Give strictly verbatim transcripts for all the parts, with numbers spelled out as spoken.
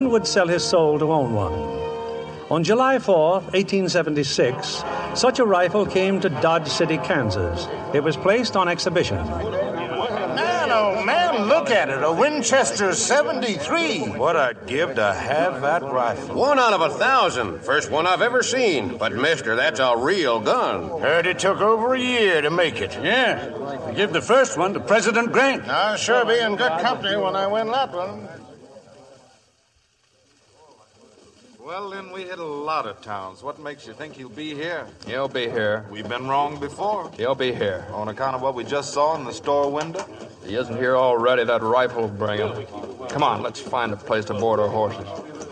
would sell his soul to own one. On July fourth, eighteen seventy-six, such a rifle came to Dodge City, Kansas. It was placed on exhibition. Man, oh man, look at it. A Winchester seventy-three. What I'd give to have that rifle. One out of a thousand. First one I've ever seen. But, mister, that's a real gun. Heard it took over a year to make it. Yeah. I give the first one to President Grant. I'll sure be in good company when I win that one. Well, then, we hit a lot of towns. What makes you think he'll be here? He'll be here. We've been wrong before. He'll be here. On account of what we just saw in the store window? If he isn't here already, that rifle will bring him. Come on, let's find a place to board our horses.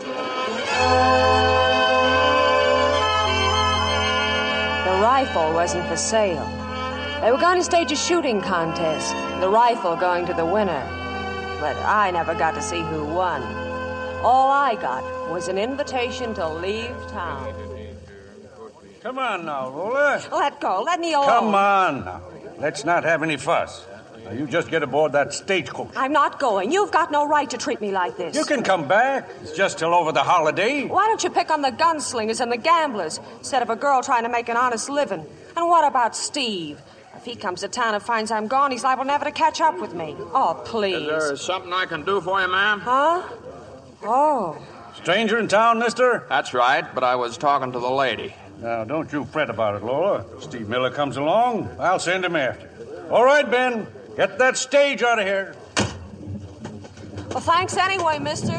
The rifle wasn't for sale. They were going to stage a shooting contest, the rifle going to the winner. But I never got to see who won. All I got was an invitation to leave town. Come on now, Lola. Let go. Let me alone. Come on now. Let's not have any fuss. Now, you just get aboard that stagecoach. I'm not going. You've got no right to treat me like this. You can come back. It's just till over the holiday. Why don't you pick on the gunslingers and the gamblers instead of a girl trying to make an honest living? And what about Steve? If he comes to town and finds I'm gone, he's liable never to catch up with me. Oh, please. Is there something I can do for you, ma'am? Huh? Oh. Stranger in town, mister? That's right, but I was talking to the lady. Now, don't you fret about it, Lola. If Steve Miller comes along, I'll send him after. All right, Ben. Get that stage out of here. Well, thanks anyway, mister.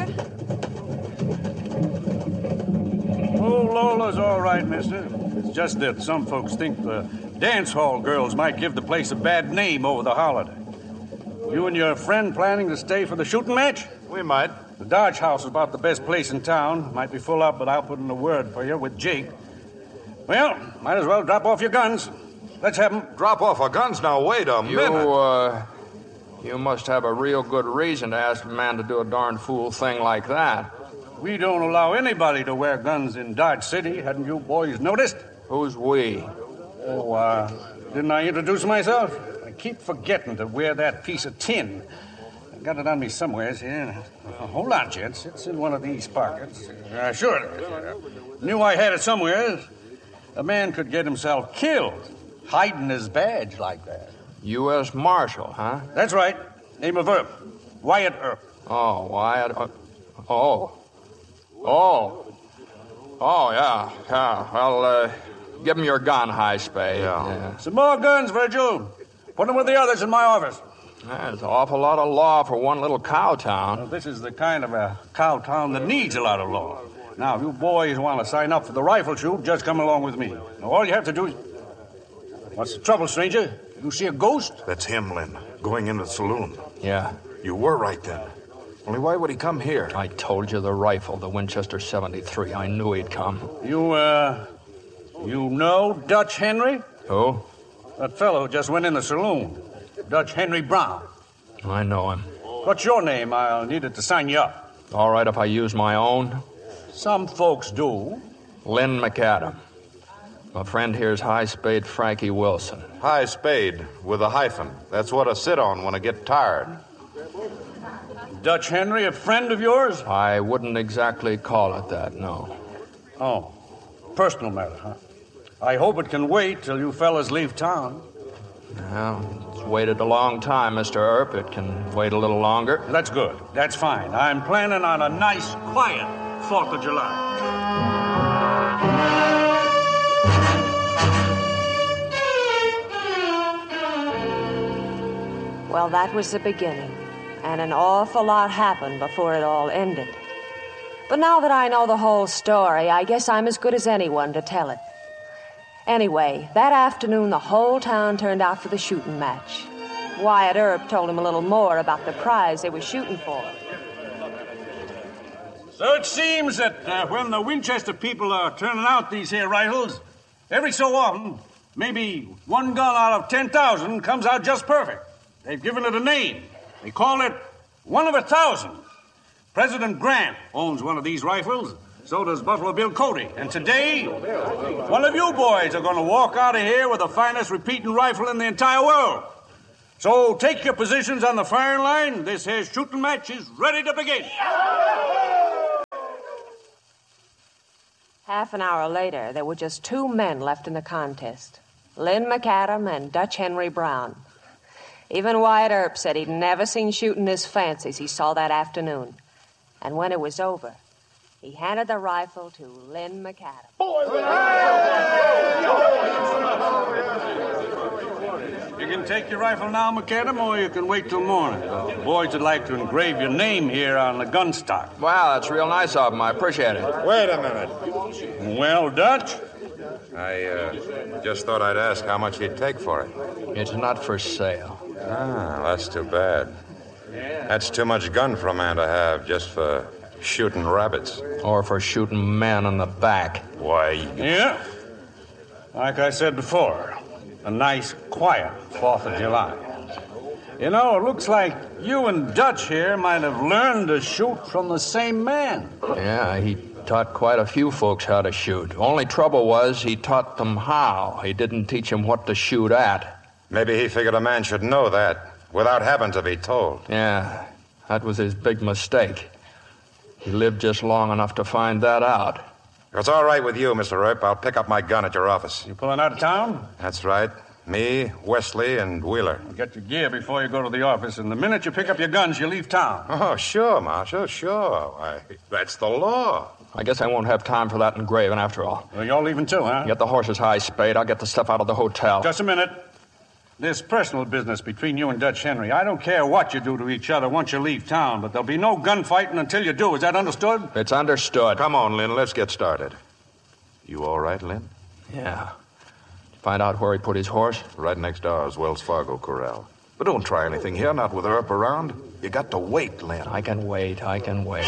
Oh, Lola's all right, mister. It's just that some folks think the dance hall girls might give the place a bad name over the holiday. You and your friend planning to stay for the shooting match? We might. The Dodge House is about the best place in town. Might be full up, but I'll put in a word for you with Jake. Well, might as well drop off your guns. Let's have them. Drop off our guns now. Wait a You, minute. uh... You must have a real good reason to ask a man to do a darn fool thing like that. We don't allow anybody to wear guns in Dodge City. Hadn't you boys noticed? Who's we? Oh, uh, didn't I introduce myself? I keep forgetting to wear that piece of tin. I got it on me somewheres here. Uh, hold on, gents. It's in one of these pockets. Uh, sure. Uh, knew I had it somewhere. A man could get himself killed hiding his badge like that. U S Marshal, huh? That's right. Name of Earp. Wyatt Earp. Oh, Wyatt. Uh, oh. Oh. Oh, yeah. Yeah. Well, uh, give him your gun, High Spade. Yeah. yeah. Some more guns, Virgil. Put them with the others in my office. There's an awful lot of law for one little cow town. Well, this is the kind of a cow town that needs a lot of law. Now, if you boys want to sign up for the rifle shoot, just come along with me. Now, all you have to do is... What's the trouble, stranger? You see a ghost? That's him, Lynn, going into the saloon. Yeah. You were right then. Only why would he come here? I told you the rifle, the Winchester seventy-three. I knew he'd come. You, uh... You know Dutch Henry? Who? That fellow who just went in the saloon. Dutch Henry Brown. I know him. What's your name? I'll need it to sign you up. All right if I use my own? Some folks do. Lynn McAdam. My friend here's High Spade Frankie Wilson. High Spade, with a hyphen. That's what I sit on when I get tired. Dutch Henry, a friend of yours? I wouldn't exactly call it that, no. Oh, personal matter, huh? I hope it can wait till you fellas leave town. Well, it's waited a long time, Mister Earp. It can wait a little longer. That's good. That's fine. I'm planning on a nice, quiet Fourth of July. Well, that was the beginning, and an awful lot happened before it all ended. But now that I know the whole story, I guess I'm as good as anyone to tell it. Anyway, that afternoon, the whole town turned out for the shooting match. Wyatt Earp told him a little more about the prize they were shooting for. So it seems that uh, when the Winchester people are turning out these here rifles, every so often, maybe one gun out of ten thousand comes out just perfect. They've given it a name. They call it one of a thousand. President Grant owns one of these rifles. So does Buffalo Bill Cody. And today, one of you boys are going to walk out of here with the finest repeating rifle in the entire world. So take your positions on the firing line. This here shooting match is ready to begin. Half an hour later, there were just two men left in the contest, Lynn McAdam and Dutch Henry Brown. Even Wyatt Earp said he'd never seen shooting as fancies he saw that afternoon. And when it was over, he handed the rifle to Lynn McAdam. You can take your rifle now, McAdam, or you can wait till morning. The boys would like to engrave your name here on the gun stock. Wow, that's real nice of him. I appreciate it. Wait a minute. Well, Dutch? I uh, just thought I'd ask how much he'd take for it. It's not for sale. Ah, that's too bad. That's too much gun for a man to have just for shooting rabbits. Or for shooting men in the back. Why? Yeah. Like I said before, a nice, quiet fourth of July. You know, it looks like you and Dutch here might have learned to shoot from the same man. Yeah, he taught quite a few folks how to shoot. Only trouble was he taught them how. He didn't teach them what to shoot at. Maybe he figured a man should know that without having to be told. Yeah, that was his big mistake. He lived just long enough to find that out. If it's all right with you, Mister Earp, I'll pick up my gun at your office. You pulling out of town? That's right. Me, Wesley, and Wheeler. Get your gear before you go to the office, and the minute you pick up your guns, you leave town. Oh, sure, Marshal, sure. Why, that's the law. I guess I won't have time for that engraving after all. Well, you're leaving too, huh? Get the horses high, Spade. I'll get the stuff out of the hotel. Just a minute. This personal business between you and Dutch Henry, I don't care what you do to each other once you leave town, but there'll be no gunfighting until you do. Is that understood? It's understood. Come on, Lynn, let's get started. You all right, Lynn? Yeah. Find out where he put his horse? Right next to ours, Wells Fargo Corral. But don't try anything here, not with Earp around. You got to wait, Lynn. I can wait, I can wait.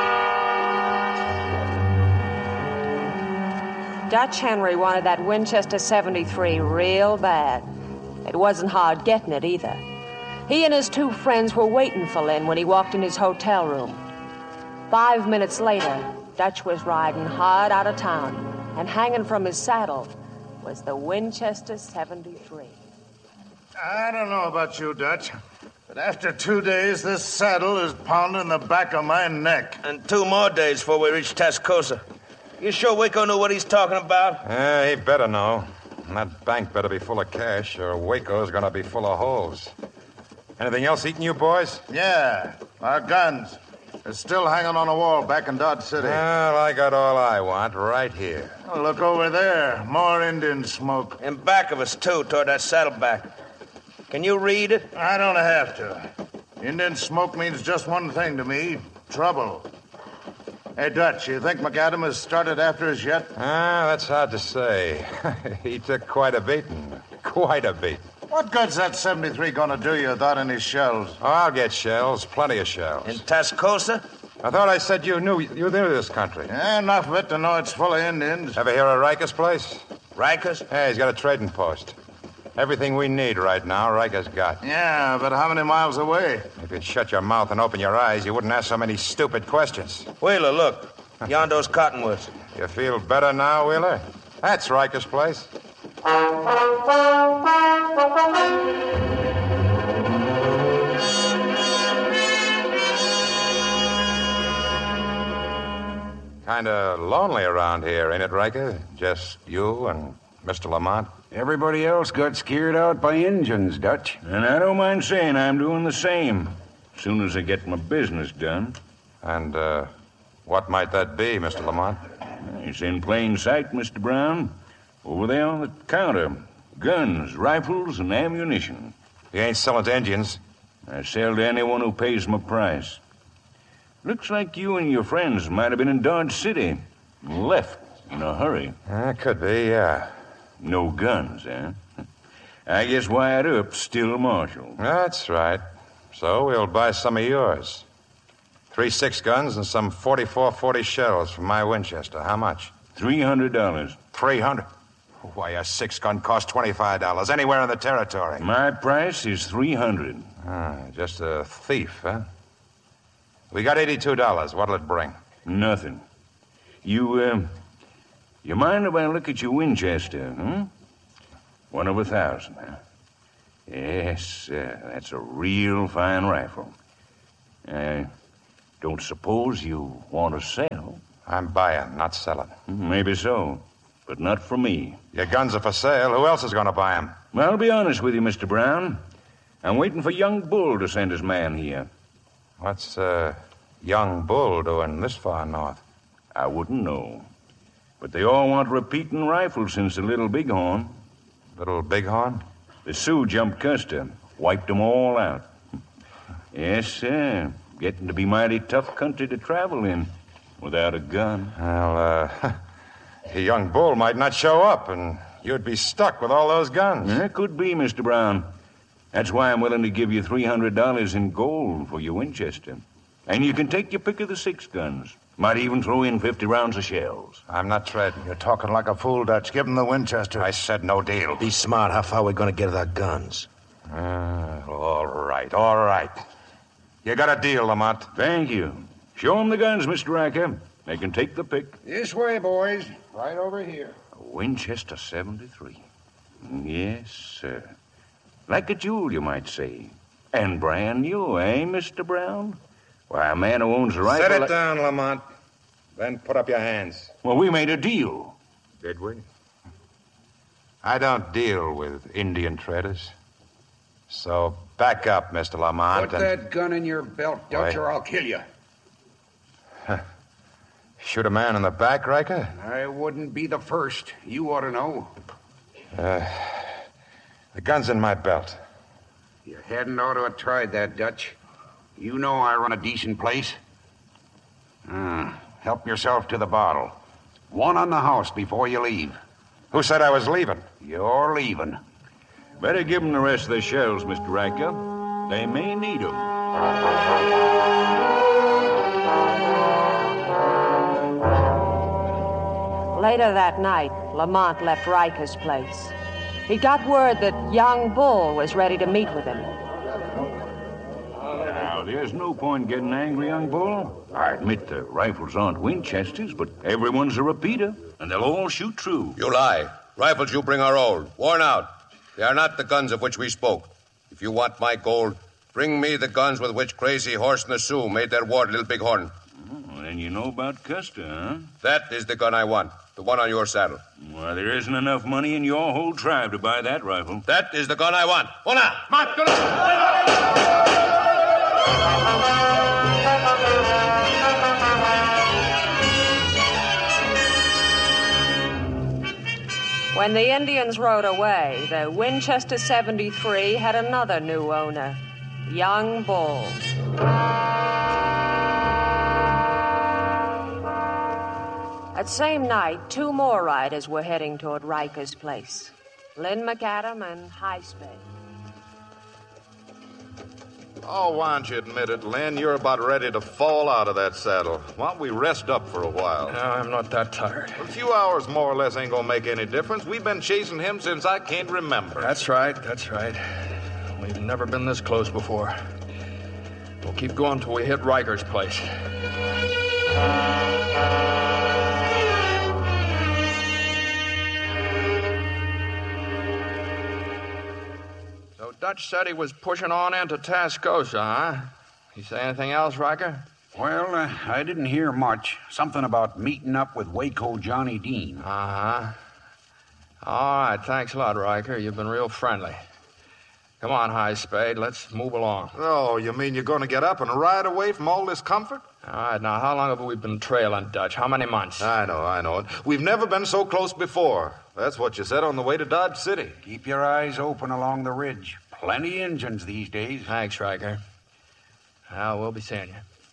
Dutch Henry wanted that Winchester seventy-three real bad. It wasn't hard getting it either. He and his two friends were waiting for Lynn when he walked in his hotel room. Five minutes later, Dutch was riding hard out of town, and hanging from his saddle was the Winchester seventy-three. I don't know about you, Dutch, but after two days, this saddle is pounding the back of my neck. And two more days before we reach Tascosa. You sure Waco knew what he's talking about? Yeah, he better know. And that bank better be full of cash, or Waco's gonna be full of holes. Anything else eating you, boys? Yeah, our guns. They're still hanging on a wall back in Dodge City. Well, I got all I want right here. Oh, look over there. More Indian smoke. In back of us, too, toward that saddleback. Can you read it? I don't have to. Indian smoke means just one thing to me. Trouble. Hey, Dutch, you think McAdam has started after us yet? Ah, that's hard to say. He took quite a beating. Quite a beating. What good's that seventy-three gonna do you without any shells? Oh, I'll get shells. Plenty of shells. In Tascosa? I thought I said you knew you knew this country. Yeah, enough of it to know it's full of Indians. Ever hear of Riker's place? Rikers? Yeah, he's got a trading post. Everything we need right now, Riker's got. Yeah, but how many miles away? If you'd shut your mouth and open your eyes, you wouldn't ask so many stupid questions. Wheeler, look. Yondo's cottonwoods. You feel better now, Wheeler? That's Riker's place. Kind of lonely around here, ain't it, Riker? Just you and Mister Lamont? Everybody else got scared out by Injuns, Dutch. And I don't mind saying I'm doing the same. As soon as I get my business done. And, uh, what might that be, Mister Lamont? It's in plain sight, Mister Brown. Over there on the counter. Guns, rifles, and ammunition. You ain't selling to Indians? I sell to anyone who pays my price. Looks like you and your friends might have been in Dodge City. Left in a hurry. Uh, could be, yeah. No guns, eh? I guess Wyatt Earp's still marshal. That's right. So we'll buy some of yours. Three six guns and some forty-four forty shells from my Winchester. How much? Three hundred dollars. Three hundred? Why, a six-gun costs twenty-five dollars anywhere in the territory. My price is three hundred. Ah, just a thief, huh? We got eighty-two dollars. What'll it bring? Nothing. You, uh, you mind if I look at your Winchester, hmm? One of a thousand, huh? Yes, uh, that's a real fine rifle. I don't suppose you want to sell? I'm buying, not selling. Maybe so, but not for me. Your guns are for sale. Who else is going to buy them? Well, I'll be honest with you, Mister Brown. I'm waiting for young Bull to send his man here. What's uh, young Bull doing this far north? I wouldn't know. But they all want repeating rifles since the Little Bighorn. Little Bighorn? The Sioux jumped Custer, wiped them all out. Yes, sir. Getting to be mighty tough country to travel in without a gun. Well, uh, a young Bull might not show up, and you'd be stuck with all those guns. That could be, Mister Brown. That's why I'm willing to give you three hundred dollars in gold for your Winchester. And you can take your pick of the six guns. Might even throw in fifty rounds of shells. I'm not trading. You're talking like a fool, Dutch. Give him the Winchester. I said no deal. Be smart. How far are we going to get with our guns? Uh, all right, all right. You got a deal, Lamont. Thank you. Show them the guns, Mister Riker. They can take the pick. This way, boys. Right over here. A Winchester seventy-three. Yes, sir. Like a jewel, you might say. And brand new, eh, Mister Brown? Why, a man who owns a rifle... Set it like... down, Lamont. Then put up your hands. Well, we made a deal. Did we? I don't deal with Indian traders. So back up, Mister Lamont. Put and... that gun in your belt, Dutch, Wait. or I'll kill you. Shoot a man in the back, Riker? I wouldn't be the first. You ought to know. Uh, the gun's in my belt. You hadn't ought to have tried that, Dutch. You know I run a decent place. Ah, help yourself to the bottle. One on the house before you leave. Who said I was leaving? You're leaving. Better give them the rest of the shells, Mister Riker. They may need them. Later that night, Lamont left Riker's place. He got word that young Bull was ready to meet with him. Now, there's no point getting angry, young Bull. I admit the rifles aren't Winchesters, but everyone's a repeater, and they'll all shoot true. You lie. Rifles you bring are old, worn out. They are not the guns of which we spoke. If you want my gold, bring me the guns with which Crazy Horse and the Sioux made their war at Little Bighorn. Oh, then you know about Custer, huh? That is the gun I want, the one on your saddle. Well, there isn't enough money in your whole tribe to buy that rifle. That is the gun I want. Hola! March, go When the Indians rode away, the Winchester seventy-three had another new owner, young Bull. That same night, two more riders were heading toward Riker's place, Lynn McAdam and High Spade. Oh, why don't you admit it, Lynn? You're about ready to fall out of that saddle. Why don't we rest up for a while? No, I'm not that tired. A few hours more or less ain't gonna make any difference. We've been chasing him since I can't remember. That's right, that's right. We've never been this close before. We'll keep going till we hit Riker's place. So Dutch said he was pushing on into Tascosa, huh? You say anything else, Riker? Well, uh, I didn't hear much. Something about meeting up with Waco Johnny Dean. Uh-huh. All right, thanks a lot, Riker. You've been real friendly. Come on, High Spade, let's move along. Oh, you mean you're going to get up and ride away from all this comfort? All right, now, how long have we been trailing Dutch? How many months? I know, I know. We've never been so close before. That's what you said on the way to Dodge City. Keep your eyes open along the ridge. Plenty Injuns these days. Thanks, Riker. Well, we'll be seeing you.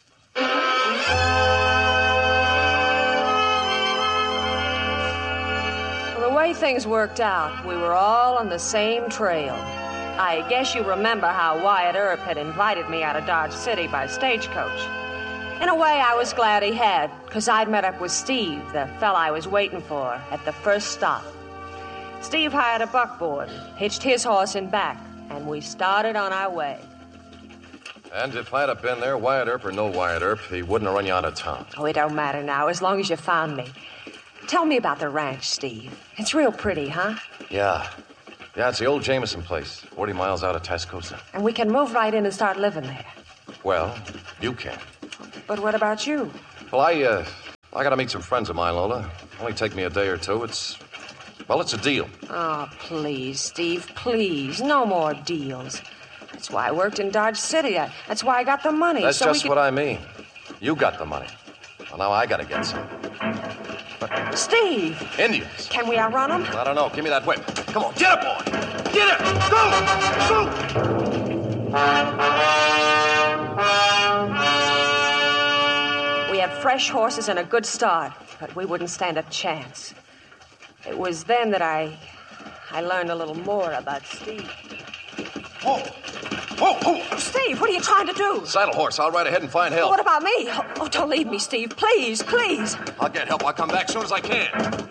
Well, the way things worked out, we were all on the same trail. I guess you remember how Wyatt Earp had invited me out of Dodge City by stagecoach. In a way, I was glad he had, because I'd met up with Steve, the fella I was waiting for, at the first stop. Steve hired a buckboard, hitched his horse in back, and we started on our way. And if I'd have been there, Wyatt Earp or no Wyatt Earp, he wouldn't have run you out of town. Oh, it don't matter now, as long as you found me. Tell me about the ranch, Steve. It's real pretty, huh? Yeah. Yeah, it's the old Jameson place, forty miles out of Tascosa. And we can move right in and start living there. Well, you can. But what about you? Well, I, uh, I gotta meet some friends of mine, Lola. Only take me a day or two. It's... Well, it's a deal. Oh, please, Steve, please. No more deals. That's why I worked in Dodge City. I, that's why I got the money. That's so just we could... what I mean. You got the money. Well, now I gotta get some. Steve! Indians. Can we outrun them? I don't know. Give me that whip. Come on, get it, boy! Get it! Go! Go! We have fresh horses and a good start, but we wouldn't stand a chance. It was then that I... I learned a little more about Steve. Whoa! Whoa, whoa! Steve, what are you trying to do? Saddle horse. I'll ride ahead and find help. What about me? Oh, oh, don't leave me, Steve. Please, please. I'll get help. I'll come back as soon as I can.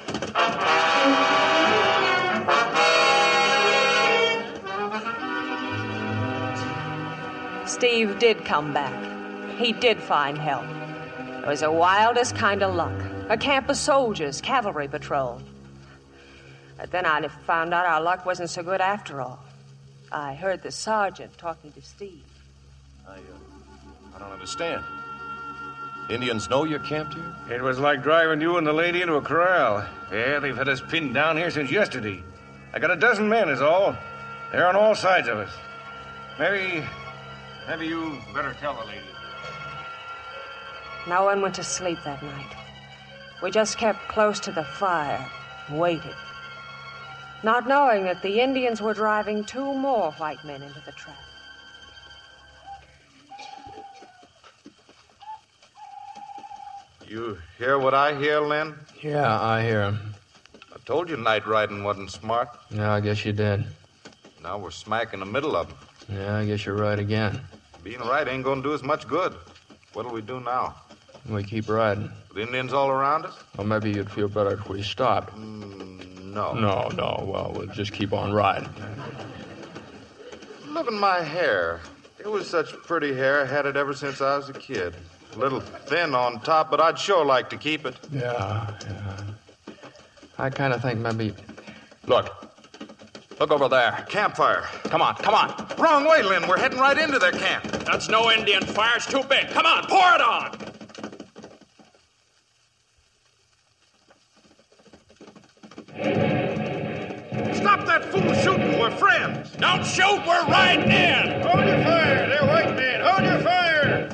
Steve did come back. He did find help. It was the wildest kind of luck. A camp of soldiers, cavalry patrol. But then I found out our luck wasn't so good after all. I heard the sergeant talking to Steve. I, uh, I don't understand. Indians know you're camped here? It was like driving you and the lady into a corral. Yeah, they've had us pinned down here since yesterday. I got a dozen men, is all. They're on all sides of us. Maybe... Maybe you better tell the lady. No one went to sleep that night. We just kept close to the fire and waited. Not knowing that the Indians were driving two more white men into the trap. You hear what I hear, Lynn? Yeah, I hear him. I told you night riding wasn't smart. Yeah, I guess you did. Now we're smack in the middle of them. Yeah, I guess you're right again. Being right ain't gonna do us much good. What'll we do now? We keep riding. The Indians all around us? Well, maybe you'd feel better if we stopped. Mm, no. No, no. Well, we'll just keep on riding. Look at my hair. It was such pretty hair. I had it ever since I was a kid. A little thin on top, but I'd sure like to keep it. Yeah, yeah. I kind of think maybe... Look. Look over there. Campfire. Come on, come on. Wrong way, Lynn. We're heading right into their camp. That's no Indian fire. It's too big. Come on, pour it on. Stop that fool shooting. We're friends. Don't shoot. We're riding in. Hold your fire. They're white men. Hold your fire.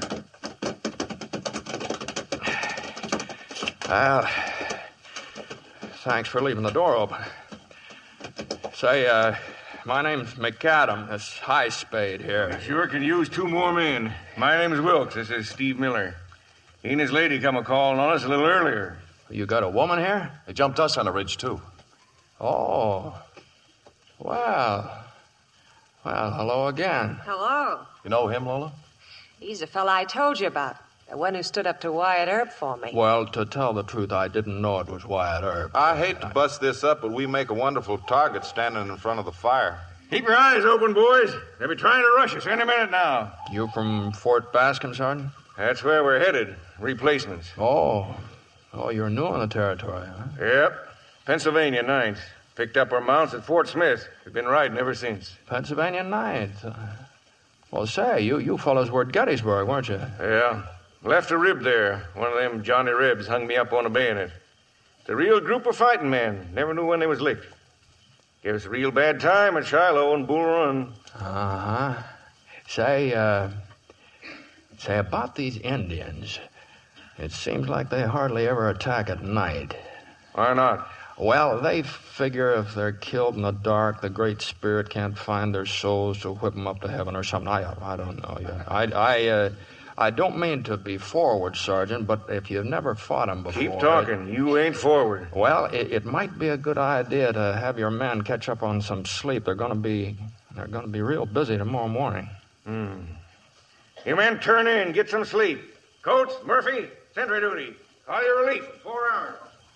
Well, thanks for leaving the door open. Say, uh, my name's McAdam. This High Spade here. Sure can use two more men. My name's Wilkes. This is Steve Miller. He and his lady come a-calling on us a little earlier. You got a woman here? They jumped us on the ridge, too. Oh. Well. Well, hello again. Hello. You know him, Lola? He's the fella I told you about. The one who stood up to Wyatt Earp for me. Well, to tell the truth, I didn't know it was Wyatt Earp. I hate to bust this up, but we make a wonderful target standing in front of the fire. Keep your eyes open, boys. They'll be trying to rush us any minute now. You from Fort Bascom, Sergeant? That's where we're headed. Replacements. Oh. Oh, you're new on the territory, huh? Yep. Pennsylvania, ninth. Picked up our mounts at Fort Smith. We've been riding ever since. Pennsylvania, ninth. Uh, well, say, you, you fellows were at Gettysburg, weren't you? Yeah. Left a rib there. One of them Johnny Rebs hung me up on a bayonet. It's a real group of fighting men. Never knew when they was licked. Gave us a real bad time at Shiloh and Bull Run. Uh-huh. Say, uh... Say, about these Indians, it seems like they hardly ever attack at night. Why not? Well, they figure if they're killed in the dark, the Great Spirit can't find their souls to whip them up to heaven or something. I, I don't know. Yeah. I, I, uh... I don't mean to be forward, Sergeant, but if you've never fought them before... Keep talking. It, you ain't forward. Well, it, it might be a good idea to have your men catch up on some sleep. They're going to be... They're going to be real busy tomorrow morning. Hmm. You men turn in. Get some sleep. Coates, Murphy, sentry duty. Call your relief in four hours.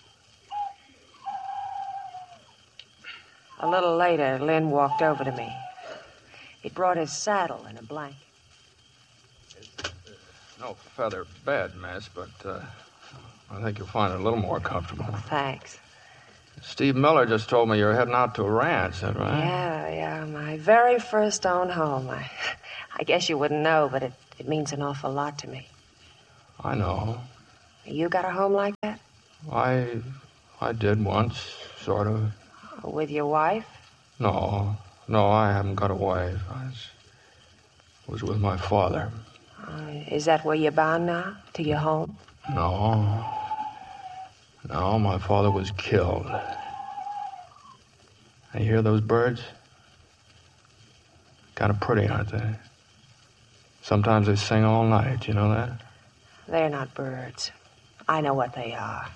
A little later, Lynn walked over to me. He brought his saddle and a blanket. No feather bed, miss, but uh, I think you'll find it a little more comfortable. Thanks. Steve Miller just told me you're heading out to a ranch, is that right? Yeah, yeah, my very first own home. I, I guess you wouldn't know, but it, it means an awful lot to me. I know. You got a home like that? I... I did once, sort of. With your wife? No. No, I haven't got a wife. I was, was with my father. Uh, is that where you're bound now? To your home? No. No, my father was killed. You hear those birds? Kind of pretty, aren't they? Sometimes they sing all night, you know that? They're not birds. I know what they are.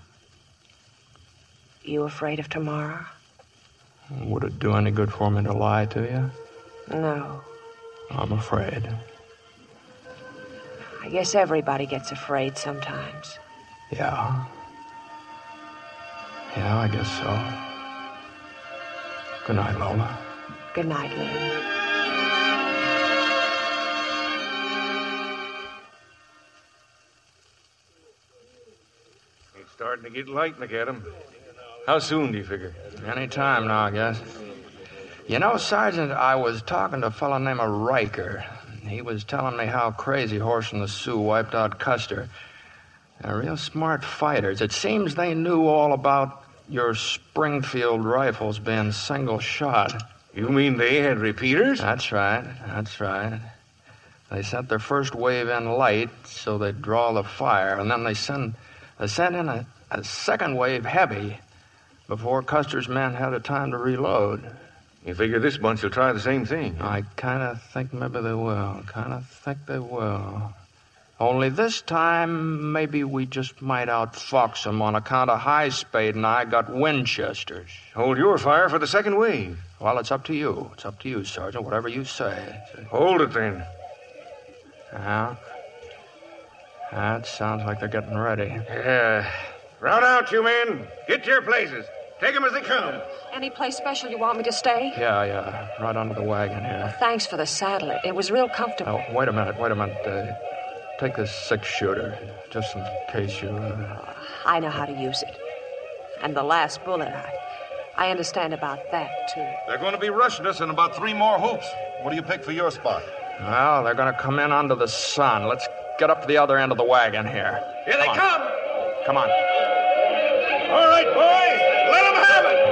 You afraid of tomorrow? Would it do any good for me to lie to you? No. I'm afraid. I guess everybody gets afraid sometimes. Yeah. Yeah, I guess so. Good night, Lola. Good night, Lynn. It's starting to get light, McAdam. How soon do you figure? Any time now, I guess. You know, Sergeant, I was talking to a fellow named Riker. He was telling me how Crazy Horse and the Sioux wiped out Custer. They're real smart fighters. It seems they knew all about your Springfield rifles being single shot. You mean they had repeaters? That's right. That's right. They sent their first wave in light so they'd draw the fire, and then they send they sent in a, a second wave heavy before Custer's men had a time to reload. You figure this bunch will try the same thing? I kind of think maybe they will. Kind of think they will. Only this time, maybe we just might outfox them on account of High Spade and I got Winchesters. Hold your fire for the second wave. Well, it's up to you. It's up to you, Sergeant, whatever you say. Hold it, then. Yeah. That sounds like they're getting ready. Yeah. Round out, you men. Get to your places. Take them as they come. Any place special you want me to stay? Yeah, yeah. Right under the wagon here. Thanks for the saddle. It was real comfortable. Oh, wait a minute, wait a minute. Uh, take this six-shooter, just in case you... Uh... I know how to use it. And the last bullet, I, I understand about that, too. They're going to be rushing us in about three more hoops. What do you pick for your spot? Well, they're going to come in under the sun. Let's get up to the other end of the wagon here. Here they come. come! Come on. All right, boys. Let them have it.